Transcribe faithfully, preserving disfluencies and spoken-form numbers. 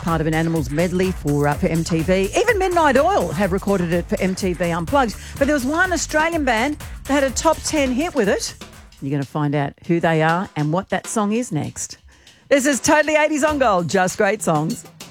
part of an Animals medley for, uh, for M T V. Even Midnight Oil have recorded it for M T V Unplugged. But there was one Australian band that had a top ten hit with it. You're going to find out who they are and what that song is next. This is Totally eighties on Gold, just great songs.